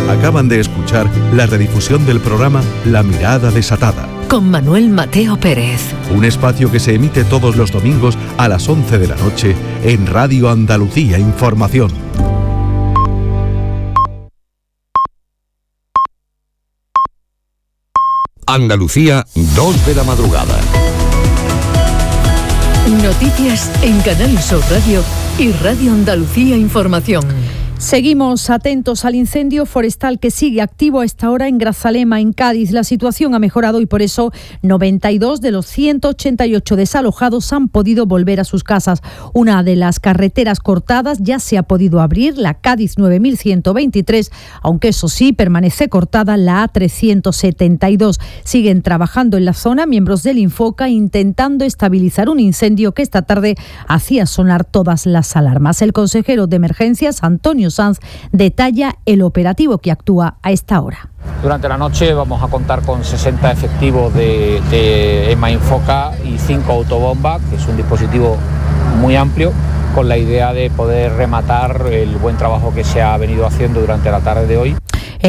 Acaban de escuchar la redifusión del programa La Mirada Desatada, con Manuel Mateo Pérez. Un espacio que se emite todos los domingos a las 11 de la noche en Radio Andalucía Información. Andalucía, 2 de la madrugada. Noticias en Canal Sur Radio y Radio Andalucía Información. Seguimos atentos al incendio forestal que sigue activo a esta hora en Grazalema, en Cádiz. La situación ha mejorado y por eso 92 de los 188 desalojados han podido volver a sus casas. Una de las carreteras cortadas ya se ha podido abrir, la Cádiz 9123, aunque eso sí, permanece cortada la A372. Siguen trabajando en la zona miembros del Infoca intentando estabilizar un incendio que esta tarde hacía sonar todas las alarmas. El consejero de Emergencias, Antonio Sanz, detalla el operativo que actúa a esta hora. Durante la noche vamos a contar con 60 efectivos de EMA Infoca y 5 autobombas, que es un dispositivo muy amplio, con la idea de poder rematar el buen trabajo que se ha venido haciendo durante la tarde de hoy.